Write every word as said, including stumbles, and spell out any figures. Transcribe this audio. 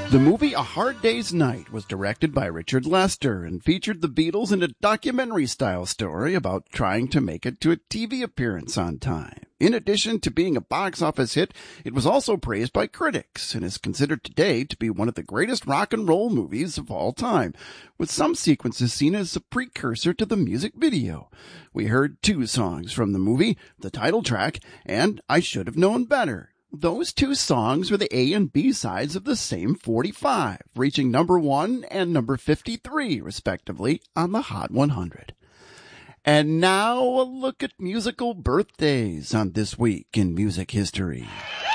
The movie A Hard Day's Night was directed by Richard Lester and featured the Beatles in a documentary-style story about trying to make it to a T V appearance on time. In addition to being a box office hit, it was also praised by critics and is considered today to be one of the greatest rock and roll movies of all time, with some sequences seen as a precursor to the music video. We heard two songs from the movie, the title track and I Should Have Known Better. Those two songs were the A and B sides of the same forty-five, reaching number one and number fifty-three, respectively, on the Hot one hundred. And now a look at musical birthdays on This Week in Music History.